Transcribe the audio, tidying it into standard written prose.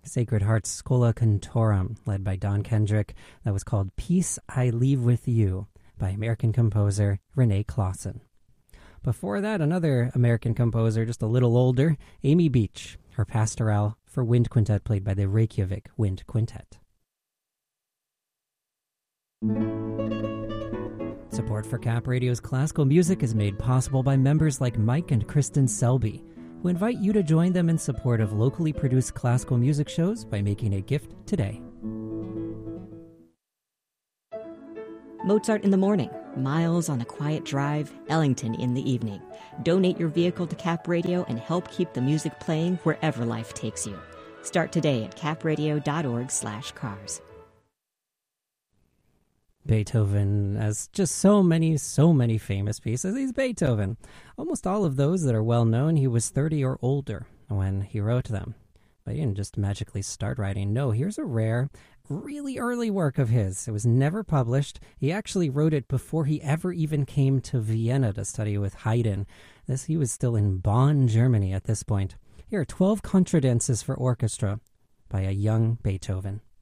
Sacred Heart Schola Cantorum, led by Don Kendrick. That was called Peace I Leave With You by American composer Renee Clausen. Before that, another American composer, just a little older, Amy Beach, her Pastoral for Wind Quintet, played by the Reykjavik Wind Quintet. Support for Cap Radio's classical music is made possible by members like Mike and Kristen Selby, who invite you to join them in support of locally produced classical music shows by making a gift today. Mozart in the morning, Miles on a quiet drive, Ellington in the evening. Donate your vehicle to Cap Radio and help keep the music playing wherever life takes you. Start today at capradio.org/cars. Beethoven has just so many famous pieces. He's Beethoven. Almost all of those that are well known, he was 30 or older when he wrote them. But he didn't just magically start writing. No, here's a rare, really early work of his. It was never published. He actually wrote it before he ever even came to Vienna to study with Haydn. He was still in Bonn, Germany at this point. Here are 12 contradances for orchestra by a young Beethoven.